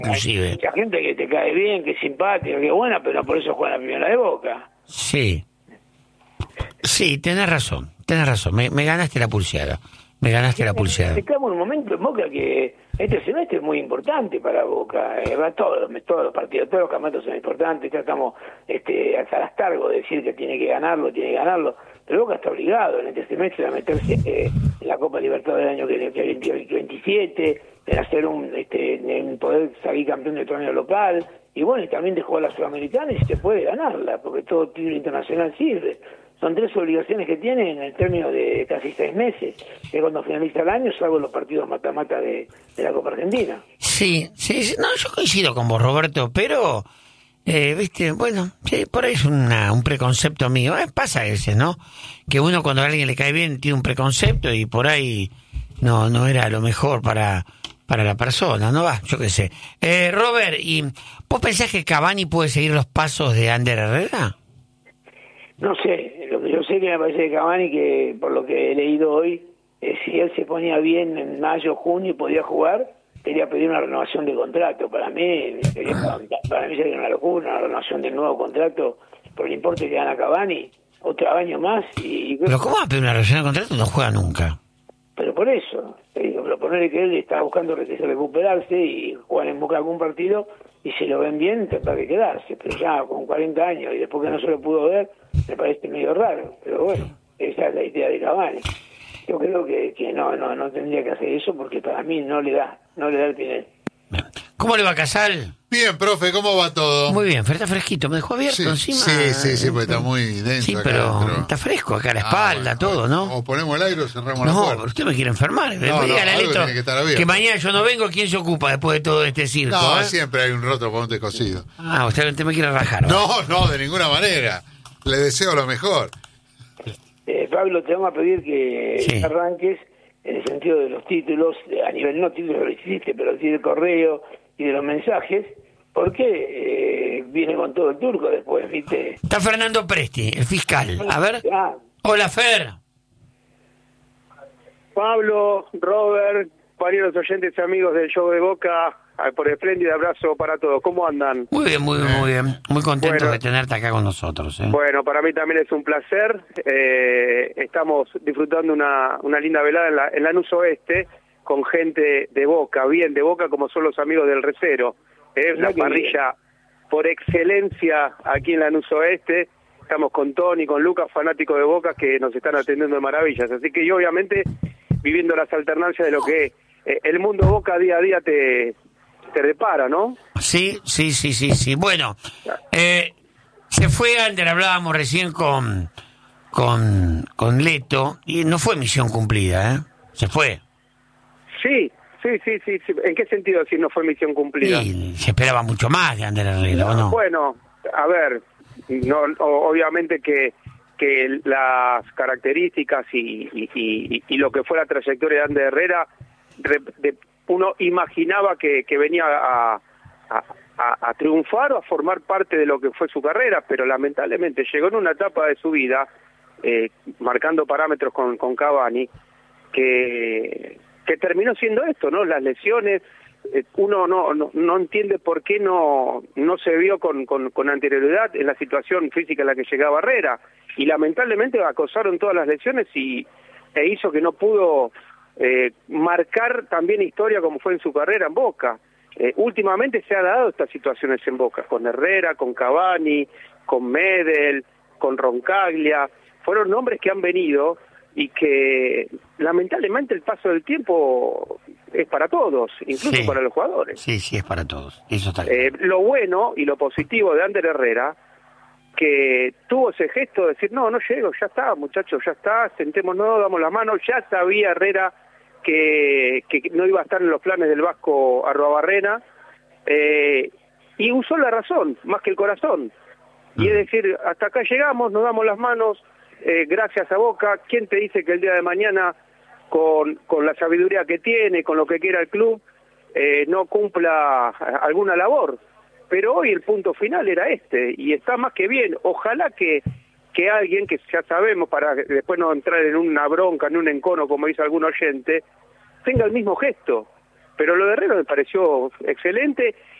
inclusive. Hay gente que te cae bien, que es simpática, que es buena, pero por eso juega la primera de Boca. Sí. Sí, tenés razón. Me ganaste la pulseada. Estamos en un momento en Boca que este semestre es muy importante para Boca. Todos los partidos, todos los campeonatos son importantes. Ya estamos hasta el hastargo de decir que tiene que ganarlo. Pero Boca está obligado en este semestre a meterse en la Copa Libertadores del año que 27, en hacer en poder salir campeón del torneo local. Y bueno, y también de jugar la Sudamericana y se puede ganarla, porque todo título internacional sirve. Son 3 obligaciones que tienen en el término de casi 6 meses, que cuando finaliza el año, salvo los partidos mata-mata de la Copa Argentina. Sí. No, yo coincido con vos, Roberto, pero, viste, bueno, sí, por ahí es un preconcepto mío. Pasa ese, ¿no? Que uno cuando a alguien le cae bien tiene un preconcepto y por ahí no era lo mejor para la persona, ¿no? Yo qué sé. Robert, ¿y vos pensás que Cavani puede seguir los pasos de Ander Herrera? No sé, lo que yo sé que me parece de Cavani, que por lo que he leído hoy, si él se ponía bien en mayo, junio y podía jugar, quería pedir una renovación de contrato. Para mí sería una locura, una renovación del nuevo contrato por el importe que gana Cavani, otro año más. ¿Pero cómo va a pedir una renovación de contrato? No juega nunca. Pero por eso, proponerle que él está buscando recuperarse y jugar en Boca algún partido, y si lo ven bien, tratar de quedarse. Pero ya con 40 años y después que no se lo pudo ver, me parece medio raro. Pero bueno, esa es la idea de Cavani. Yo creo que no tendría que hacer eso, porque para mí no le da el Pinel. ¿Cómo le va, Casal? Bien, profe, ¿cómo va todo? Muy bien, está fresquito, me dejó abierto encima. Sí, porque está muy denso. Sí, acá, pero está fresco acá la espalda, todo, ¿no? O ponemos el aire o cerramos la puerta. No, pero usted me quiere enfermar. No, que mañana yo no vengo, ¿quién se ocupa después de todo este circo? No, siempre hay un roto para un descosido. Usted me quiere rajar. No, de ninguna manera. Le deseo lo mejor. Pablo, te vamos a pedir que arranques en el sentido de los títulos, a nivel no títulos lo hiciste, pero sí del correo y de los mensajes, porque viene con todo el turco después, ¿viste? Está Fernando Presti, el fiscal. A ver. Hola, Fer. Pablo, Robert, varios oyentes y amigos del show de Boca, por espléndido abrazo para todos. ¿Cómo andan? Muy bien. Muy contentos de tenerte acá con nosotros. Bueno, para mí también es un placer. Estamos disfrutando una linda velada en Lanús Oeste con gente de Boca, bien de Boca, como son los amigos del Recero. La parrilla por excelencia aquí en Lanús Oeste. Estamos con Tony, con Lucas, fanáticos de Boca, que nos están atendiendo de maravillas. Así que yo, obviamente, viviendo las alternancias de lo que el mundo Boca día a día te depara, ¿no? Sí. Bueno, se fue Ander, hablábamos recién con Leto, y no fue misión cumplida, se fue. Sí. ¿En qué sentido si no fue misión cumplida? Y se esperaba mucho más de Ander Herrera, ¿o no? Bueno, a ver, obviamente que las características y lo que fue la trayectoria de Ander Herrera, uno imaginaba que venía a triunfar o a formar parte de lo que fue su carrera, pero lamentablemente llegó en una etapa de su vida, marcando parámetros con Cavani, que terminó siendo esto, ¿no? Las lesiones, uno no entiende por qué no se vio con anterioridad en la situación física en la que llegaba Herrera, y lamentablemente acosaron todas las lesiones e hizo que no pudo marcar también historia como fue en su carrera en Boca. Últimamente se ha dado estas situaciones en Boca, con Herrera, con Cavani, con Medel, con Roncaglia. Fueron nombres que han venido y que lamentablemente el paso del tiempo es para todos, incluso para los jugadores. Sí, es para todos. Eso está claro. Lo bueno y lo positivo de Ander Herrera, que tuvo ese gesto de decir, no llego, ya está, muchachos, ya está, sentémonos, damos las manos. Ya sabía Herrera que no iba a estar en los planes del Vasco Arruabarrena, y usó la razón más que el corazón, y es decir, hasta acá llegamos, nos damos las manos, gracias a Boca. ¿Quién te dice que el día de mañana, con la sabiduría que tiene, con lo que quiera el club, no cumpla alguna labor? Pero hoy el punto final era y está más que bien. Ojalá que alguien, que ya sabemos, para después no entrar en una bronca, en un encono, como dice algún oyente, tenga el mismo gesto. Pero lo de Herrera me pareció excelente